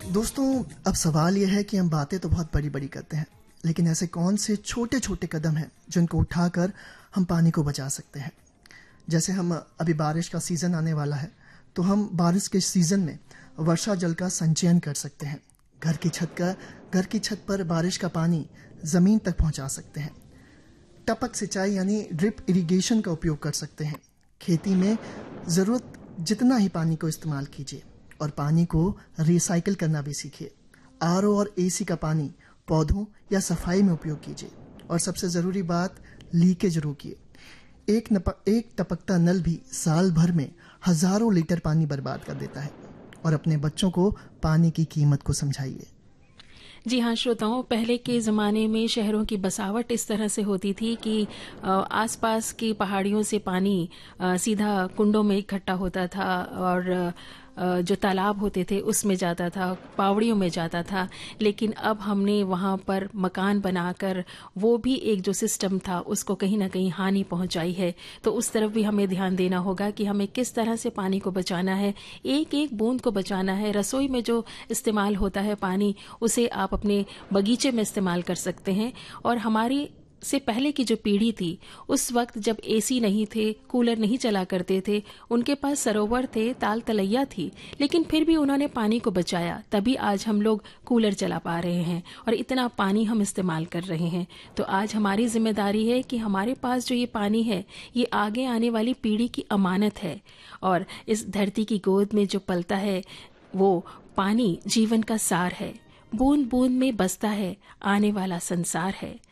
दोस्तों, अब सवाल यह है कि हम बातें तो बहुत बड़ी बड़ी करते हैं, लेकिन ऐसे कौन से छोटे छोटे कदम हैं जिनको उठाकर हम पानी को बचा सकते हैं। जैसे हम अभी बारिश का सीज़न आने वाला है, तो हम बारिश के सीज़न में वर्षा जल का संचयन कर सकते हैं। घर की छत पर बारिश का पानी ज़मीन तक पहुंचा सकते हैं। टपक सिंचाई यानी ड्रिप इरिगेशन का उपयोग कर सकते हैं। खेती में ज़रूरत जितना ही पानी को इस्तेमाल कीजिए और पानी को रिसाइकिल करना भी सीखिए। आरओ और एसी का पानी पौधों या सफाई में उपयोग कीजिए। और सबसे ज़रूरी बात, लीकेज रोकिए। एक टपकता नल भी साल भर में हजारों लीटर पानी बर्बाद कर देता है। और अपने बच्चों को पानी की कीमत को समझाइए। जी हाँ श्रोताओं, पहले के ज़माने में शहरों की बसावट इस तरह से होती थी कि आसपास की पहाड़ियों से पानी सीधा कुंडों में इकट्ठा होता था और जो तालाब होते थे उसमें जाता था, पावड़ियों में जाता था। लेकिन अब हमने वहाँ पर मकान बनाकर वो भी एक जो सिस्टम था उसको कहीं ना कहीं हानि पहुँचाई है। तो उस तरफ भी हमें ध्यान देना होगा कि हमें किस तरह से पानी को बचाना है, एक एक बूंद को बचाना है। रसोई में जो इस्तेमाल होता है पानी, उसे आप अपने बगीचे में इस्तेमाल कर सकते हैं। और हमारी से पहले की जो पीढ़ी थी, उस वक्त जब एसी नहीं थे, कूलर नहीं चला करते थे, उनके पास सरोवर थे, ताल तलैया थी, लेकिन फिर भी उन्होंने पानी को बचाया। तभी आज हम लोग कूलर चला पा रहे हैं और इतना पानी हम इस्तेमाल कर रहे हैं। तो आज हमारी जिम्मेदारी है कि हमारे पास जो ये पानी है, ये आगे आने वाली पीढ़ी की अमानत है। और इस धरती की गोद में जो पलता है, वो पानी जीवन का सार है। बूंद बूंद में बसता है आने वाला संसार है।